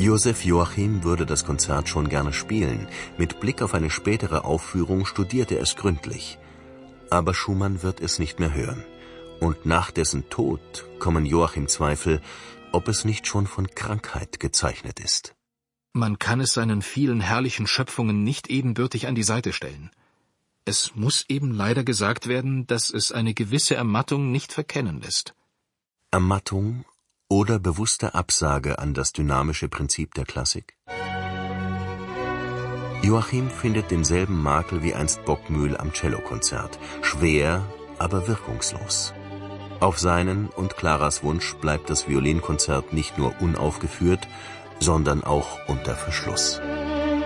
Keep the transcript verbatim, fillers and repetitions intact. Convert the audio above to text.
Joseph Joachim würde das Konzert schon gerne spielen. Mit Blick auf eine spätere Aufführung studiert er es gründlich. Aber Schumann wird es nicht mehr hören. Und nach dessen Tod kommen Joachim Zweifel, ob es nicht schon von Krankheit gezeichnet ist. Man kann es seinen vielen herrlichen Schöpfungen nicht ebenbürtig an die Seite stellen. Es muss eben leider gesagt werden, dass es eine gewisse Ermattung nicht verkennen lässt. Ermattung oder bewusste Absage an das dynamische Prinzip der Klassik? Joachim findet denselben Makel wie einst Bockmühl am Cellokonzert. Schwer, aber wirkungslos. Auf seinen und Claras Wunsch bleibt das Violinkonzert nicht nur unaufgeführt, sondern auch unter Verschluss.